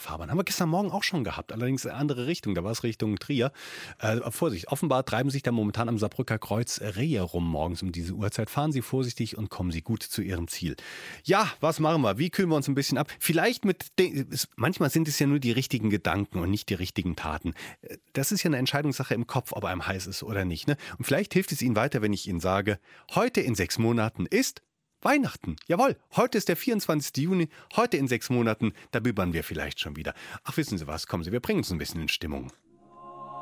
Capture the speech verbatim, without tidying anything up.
Fahrbahn. Haben wir gestern Morgen auch schon gehabt, allerdings in eine andere Richtung. Da war es Richtung Trier. Äh, Vorsicht, offenbar treiben sich da momentan am Saarbrücker Kreuz Rehe rum morgens um diese Uhrzeit. Fahren Sie vorsichtig und kommen Sie gut zu Ihrem Ziel. Ja, was machen wir? Wie kühlen wir uns ein bisschen ab? Vielleicht mit, den, es, manchmal sind es ja nur die richtigen Gedanken und nicht die richtigen Taten. Das ist ja eine Entscheidungssache im Kopf, ob einem heiß ist oder nicht. Ne? Und vielleicht hilft es Ihnen weiter, wenn ich Ihnen sage, heute in sechs Monaten ist Weihnachten. Jawohl, heute ist der vierundzwanzigste Juni, heute in sechs Monaten, da bibbern wir vielleicht schon wieder. Ach, wissen Sie was, kommen Sie, wir bringen uns ein bisschen in Stimmung.